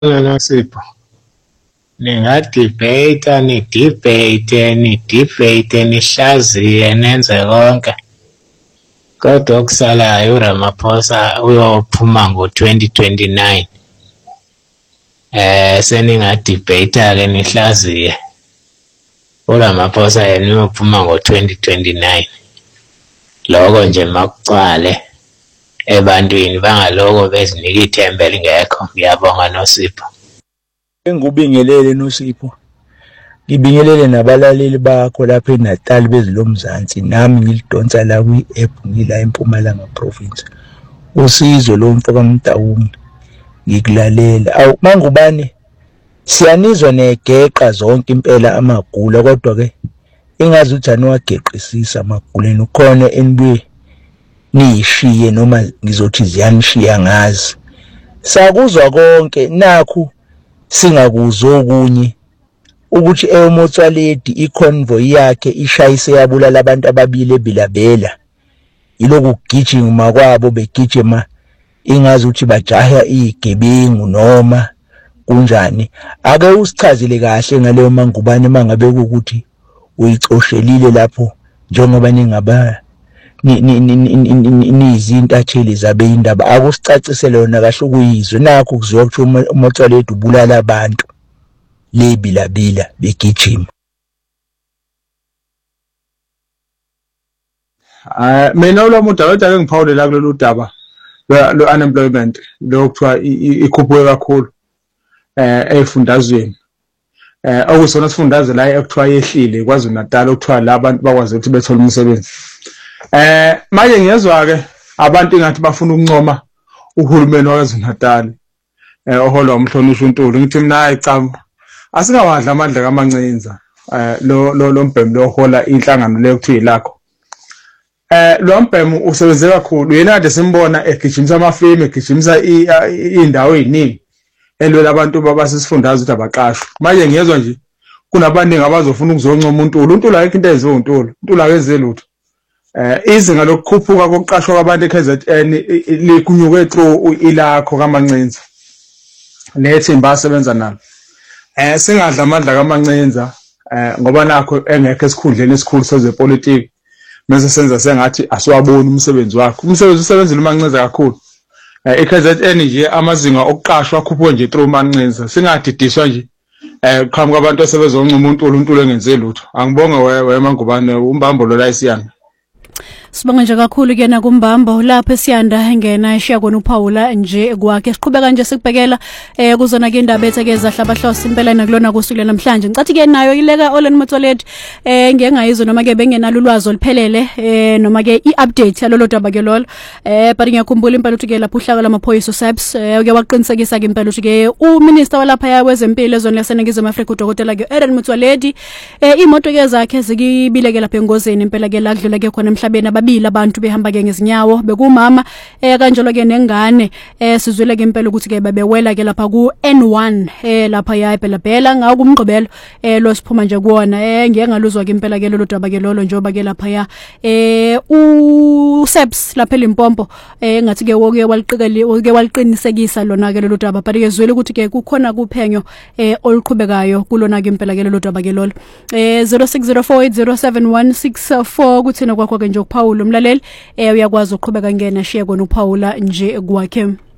NoSipho, ningadibheyitha nidibheyithe nihlaziye nenze konke. Kodwa okusalayo uRamaphosa uyophuma ngo-2029. Seningadibheyitha-ke nihlaziye. uRamaphosa yena uyophuma ngo-2029. Loko nje makucwale ebantwini bangaloko bezinika ithemba elingekho. Ngiyabonga NoSipho. Engubingelele NoSipho. Ngibingelele nabalaleli bakho lapha eNatal bezilomzansi nami ngilidonsa la kwi-app ngila eMpumalanga province. Usizo lo mfaka Mtawumi ngikulalela. Awu mangubane siyanizwa negeqa zonke impela amagula kodwa ke engazi uthani wageqisisa amaguleni ukhona enibuye niyishiye noma ngizothi ziyanishiya ngazi. Sakuzwa konke nakhu singakuzwa okunye ukuthi eMotsoaledi iconvoy yakhe ishayise yabulala abantu ababili eBilabela. Yiloku kugijima kwabo begijima ingazi ukuthi bajaha igebengu noma kunjani. Ake usichazile kahle ngaleyo mangubane mangabe ukuthi uyicoshelile lapho njengoba ningaba nizintatheli zabe indaba. Akusicacisele yona kahle ukuyizwe nakho kuzwa ukuthi uMotsoaledi ubulala abantu leBilabela begijima. Mina lo muntu awethu ngiphawule la kulolu daba lo unemployment lo kuthiwa ikhuphuke kakhulu efundazweni. Okusona sifundazwe la ekuthiwa yehlile kwaZulu Natal okuthiwa la abantu bakwazi ukuthi bethole umsebenzi. Manje ngiyezwa ke abantu ingathi bafuna ukuncoma uhulumeni waKwaZulu Natal oholwa umhlonishwa uNtuli. Ngithi mina hayi cha asingawadla amandla kaMancinza lo mbhemu lo hola inhlangano le kuthiwa ilakho. Lo mbhemu usebenze kakhulu yena kade simbona egijimisa amafilimu egijimisa indawo eziningi elwela abantu babasisifundazwe ukuthi abaqashwe. Manje ngiyezwa nje kunabaningi abazofuna ukuzoncoma uNtuli ayikho into eyenziwe uNtuli akenze lutho. Izinga lokukhuphuka kokuqashwa kwabantu eKZN likunyuke through ilakho kaMancinza nethimba asebenza nalo. Singadla amandla kaMancinza ngoba nakho engekho esikhundleni esikhulu sezepolitiki mase senza sengathi asiwaboni umsebenzi wakhe. Umsebenzi usebenzile uMancinza kakhulu. iKZN nje amazinga okuqashwa akhuphuke nje through uMancinza. Singadidiswa nje qhamuka abantu asebezoncoma uNtuli engenze lutho. Angibonge wewe mangubane umbambo lo la isiyana. Sibonga nje kakhulu kena kumbambo lapha esiyanda engena eshiya kona uPaula nje kwakhe. Siqhubeka nje sikubhekela kuzona ke indaba etheke zahlabahlosi impela nakulona kusuku namhlanje. Ngicathi ke nayo ileka Olen Motsoaledi ngeke ngayizwa noma ke bengenalo ulwazi oluphelele noma ke iupdate yalolo daba ke lolo. But ngiyakhumbula impela ukuthi ke lapho uhlaka lamaphoyisa uSAPS uke waqinisekisa ke impela ukuthi ke uminister walapha yakwezempilo ezweni laseNingizimu Afrika uDokotela ke Olen Motsoaledi imoto ke zakhe zikibileke lapha engozeni impela ke la kudlula ke khona emhlabeni ababili abantu behamba ke ngezinyawo bekumama kanjalo ke nengane sizwele ke impela ukuthi ke babewela ke lapha ku N1 lapha ya eBelabela ngakumgqibelo lo siphuma nje kuona ngeke ngaluzwa ke impela ke lolo daba ke lolo njoba ke lapha ya uSAPS lapha eLimpopo ngathi ke woke waliqinisekisa lona ke lolo daba but ke zwele ukuthi ke kukhona kuphenyo oluqhubekayo kulona ke impela ke lolo daba ke lolo 0604807164 kuthina kwakho ke nje uPaul umlaleli uyakwazi ukuqhubeka ngena shiya kona uPaula nje kwakhe.